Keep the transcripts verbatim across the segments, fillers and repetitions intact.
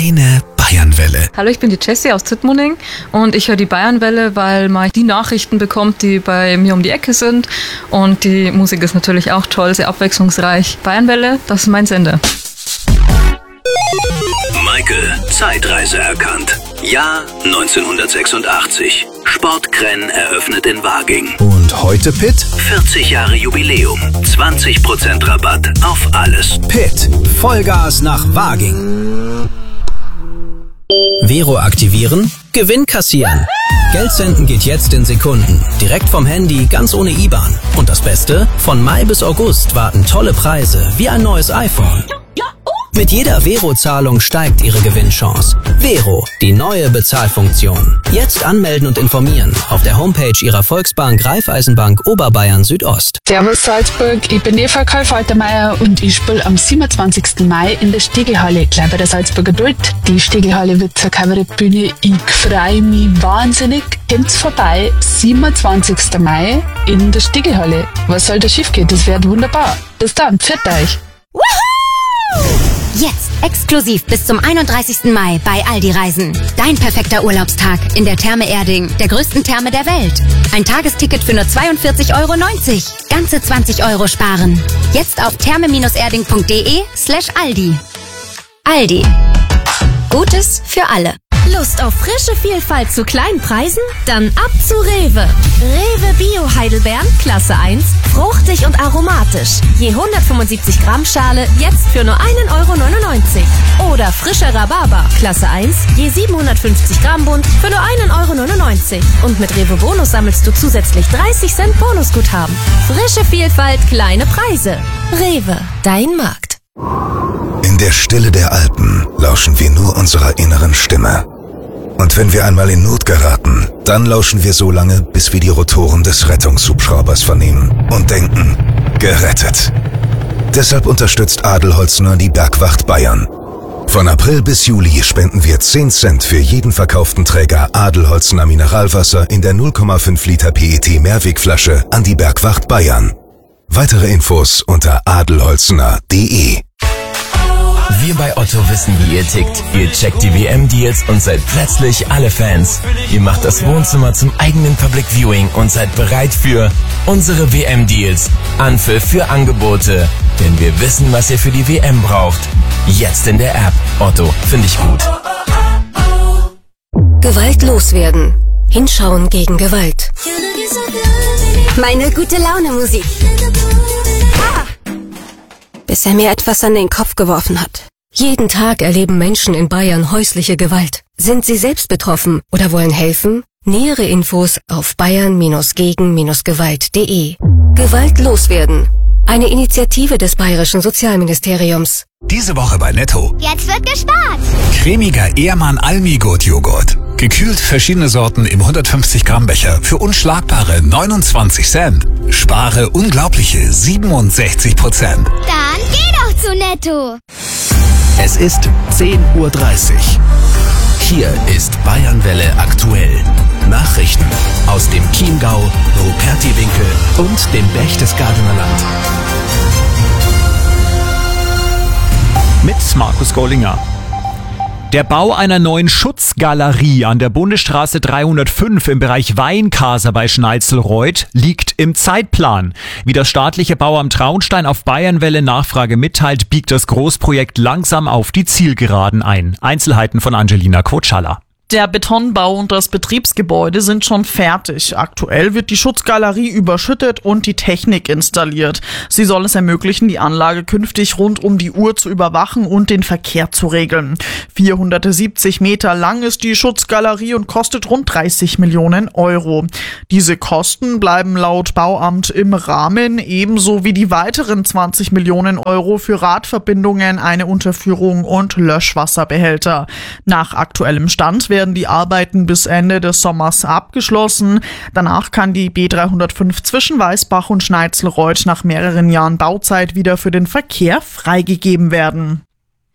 Kleine Bayernwelle. Hallo, ich bin die Jessie aus Zittmoning und ich höre die Bayernwelle, weil man die Nachrichten bekommt, die bei mir um die Ecke sind. Und die Musik ist natürlich auch toll, sehr abwechslungsreich. Bayernwelle, das ist mein Sender. Michael, Zeitreise erkannt. Jahr neunzehnhundertsechsundachtzig. Sportkrenn eröffnet in Waging. Und heute Pitt? vierzig Jahre Jubiläum. zwanzig Prozent Rabatt auf alles. Pitt. Vollgas nach Waging. Vero aktivieren, Gewinn kassieren. Geld senden geht jetzt in Sekunden. Direkt vom Handy, ganz ohne I B A N. Und das Beste? Von Mai bis August warten tolle Preise, wie ein neues iPhone. Mit jeder Vero-Zahlung steigt Ihre Gewinnchance. Vero, die neue Bezahlfunktion. Jetzt anmelden und informieren auf der Homepage Ihrer Volksbank Raiffeisenbank Oberbayern Südost. Servus Salzburg, ich bin Eva Karl-Faltermeier und ich spiele am siebenundzwanzigsten Mai in der Stegelhalle, gleich bei der Salzburger Duld. Die Stegelhalle wird zur Kabarettbühne. Ich freue mich wahnsinnig. Kommt's vorbei, siebenundzwanzigsten Mai in der Stegelhalle. Was soll da schief gehen? Das wird wunderbar. Bis dann, pfiat euch. Jetzt exklusiv bis zum einunddreißigsten Mai bei Aldi Reisen. Dein perfekter Urlaubstag in der Therme Erding, der größten Therme der Welt. Ein Tagesticket für nur zweiundvierzig Euro neunzig. Ganze zwanzig Euro sparen. Jetzt auf therme-erding.de slash Aldi. Aldi. Gutes für alle. Lust auf frische Vielfalt zu kleinen Preisen? Dann ab zu Rewe. Rewe Bio Heidelbeeren, Klasse eins, fruchtig und aromatisch. Je hundertfünfundsiebzig Gramm Schale, jetzt für nur einen Euro neunundneunzig. Oder frischer Rhabarber, Klasse eins, je siebenhundertfünfzig Gramm Bund, für nur einen Euro neunundneunzig. Und mit Rewe Bonus sammelst du zusätzlich dreißig Cent Bonusguthaben. Frische Vielfalt, kleine Preise. Rewe, dein Markt. In der Stille der Alpen lauschen wir nur unserer inneren Stimme. Und wenn wir einmal in Not geraten, dann lauschen wir so lange, bis wir die Rotoren des Rettungshubschraubers vernehmen und denken, gerettet. Deshalb unterstützt Adelholzner die Bergwacht Bayern. Von April bis Juli spenden wir zehn Cent für jeden verkauften Träger Adelholzner Mineralwasser in der null Komma fünf Liter P E T Mehrwegflasche an die Bergwacht Bayern. Weitere Infos unter adelholzner punkt de. Wir bei Otto wissen, wie ihr tickt. Ihr checkt die W M-Deals und seid plötzlich alle Fans. Ihr macht das Wohnzimmer zum eigenen Public Viewing und seid bereit für unsere W M-Deals. Anpfiff für Angebote. Denn wir wissen, was ihr für die W M braucht. Jetzt in der App. Otto, finde ich gut. Gewalt loswerden. Hinschauen gegen Gewalt. Meine gute Laune Musik. Ah. Bis er mir etwas an den Kopf geworfen hat. Jeden Tag erleben Menschen in Bayern häusliche Gewalt. Sind sie selbst betroffen oder wollen helfen? Nähere Infos auf bayern gegen gewalt punkt de. Gewalt loswerden. Eine Initiative des Bayerischen Sozialministeriums. Diese Woche bei Netto. Jetzt wird gespart. Cremiger Ehrmann Almi-Gut Joghurt. Gekühlt verschiedene Sorten im hundertfünfzig Gramm Becher für unschlagbare neunundzwanzig Cent. Spare unglaubliche siebenundsechzig Prozent. Dann geh doch zu Netto. Es ist zehn Uhr dreißig. Hier ist Bayernwelle aktuell. Nachrichten aus dem Chiemgau, Rupertiwinkel und dem Berchtesgadener Land. Mit Markus Gollinger. Der Bau einer neuen Schutzgalerie an der Bundesstraße dreihundertfünf im Bereich Weinkaser bei Schnalzelreuth liegt im Zeitplan. Wie das staatliche Bauamt Traunstein auf Bayernwelle Nachfrage mitteilt, biegt das Großprojekt langsam auf die Zielgeraden ein. Einzelheiten von Angelina Kotschalla. Der Betonbau und das Betriebsgebäude sind schon fertig. Aktuell wird die Schutzgalerie überschüttet und die Technik installiert. Sie soll es ermöglichen, die Anlage künftig rund um die Uhr zu überwachen und den Verkehr zu regeln. vierhundertsiebzig Meter lang ist die Schutzgalerie und kostet rund dreißig Millionen Euro. Diese Kosten bleiben laut Bauamt im Rahmen, ebenso wie die weiteren zwanzig Millionen Euro für Radverbindungen, eine Unterführung und Löschwasserbehälter. Nach aktuellem Stand werden die Arbeiten bis Ende des Sommers abgeschlossen. Danach kann die B dreihundertfünf zwischen Weißbach und Schnalzelreuth nach mehreren Jahren Bauzeit wieder für den Verkehr freigegeben werden.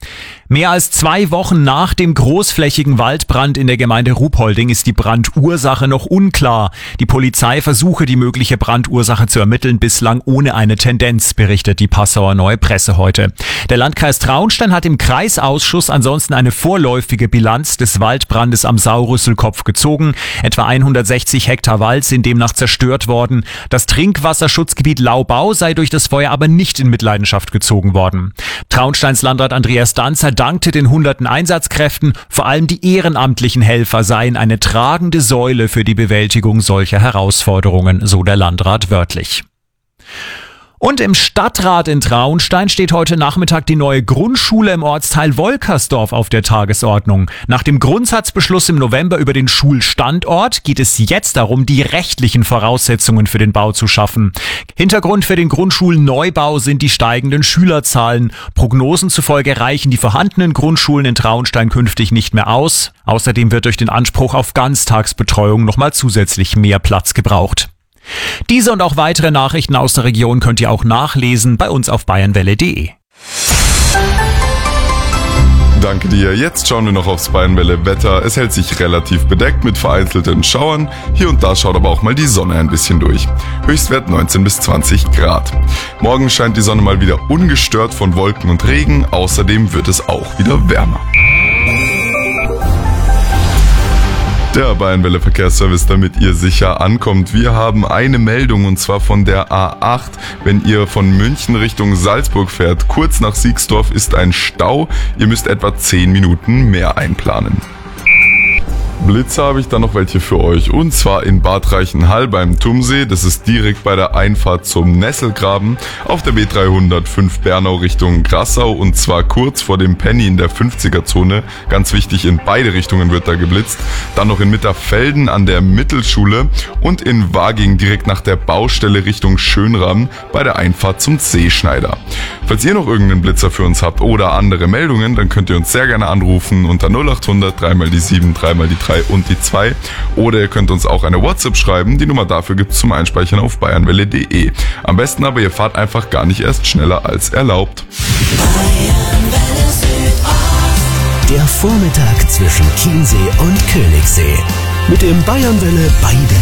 Mehr als zwei Wochen nach dem großflächigen Waldbrand in der Gemeinde Ruhpolding ist die Brandursache noch unklar. Die Polizei versuche, die mögliche Brandursache zu ermitteln, bislang ohne eine Tendenz, berichtet die Passauer Neue Presse heute. Der Landkreis Traunstein hat im Kreisausschuss ansonsten eine vorläufige Bilanz des Waldbrandes am Saurüsselkopf gezogen. Etwa hundertsechzig Hektar Wald sind demnach zerstört worden. Das Trinkwasserschutzgebiet Laubau sei durch das Feuer aber nicht in Mitleidenschaft gezogen worden. Traunsteins Landrat Andreas Danzer dankte den hunderten Einsatzkräften, vor allem die ehrenamtlichen Helfer seien eine tragende Säule für die Bewältigung solcher Herausforderungen, so der Landrat wörtlich. Und im Stadtrat in Traunstein steht heute Nachmittag die neue Grundschule im Ortsteil Wolkersdorf auf der Tagesordnung. Nach dem Grundsatzbeschluss im November über den Schulstandort geht es jetzt darum, die rechtlichen Voraussetzungen für den Bau zu schaffen. Hintergrund für den Grundschulneubau sind die steigenden Schülerzahlen. Prognosen zufolge reichen die vorhandenen Grundschulen in Traunstein künftig nicht mehr aus. Außerdem wird durch den Anspruch auf Ganztagsbetreuung nochmal zusätzlich mehr Platz gebraucht. Diese und auch weitere Nachrichten aus der Region könnt ihr auch nachlesen bei uns auf bayernwelle punkt de. Danke dir. Jetzt schauen wir noch aufs Bayernwelle Wetter. Es hält sich relativ bedeckt mit vereinzelten Schauern. Hier und da schaut aber auch mal die Sonne ein bisschen durch. Höchstwert neunzehn bis zwanzig Grad. Morgen scheint die Sonne mal wieder ungestört von Wolken und Regen. Außerdem wird es auch wieder wärmer. Der Bayernwelle Verkehrsservice, damit ihr sicher ankommt. Wir haben eine Meldung und zwar von der A acht. Wenn ihr von München Richtung Salzburg fährt, kurz nach Siegsdorf ist ein Stau. Ihr müsst etwa zehn Minuten mehr einplanen. Blitze habe ich dann noch welche für euch und zwar in Bad Reichenhall beim Tumsee, das ist direkt bei der Einfahrt zum Nesselgraben auf der B dreihundertfünf Bernau Richtung Grassau und zwar kurz vor dem Penny in der fünfziger Zone, ganz wichtig, in beide Richtungen wird da geblitzt, dann noch in Mitterfelden an der Mittelschule und in Waging direkt nach der Baustelle Richtung Schönram bei der Einfahrt zum Seeschneider. Falls ihr noch irgendeinen Blitzer für uns habt oder andere Meldungen, dann könnt ihr uns sehr gerne anrufen unter null acht hundert drei mal die sieben, drei mal die drei und die zwei oder ihr könnt uns auch eine WhatsApp schreiben. Die Nummer dafür gibt's zum Einspeichern auf bayernwelle punkt de. Am besten aber ihr fahrt einfach gar nicht erst schneller als erlaubt. Der Vormittag zwischen Chiemsee und Königssee mit dem Bayernwelle Beide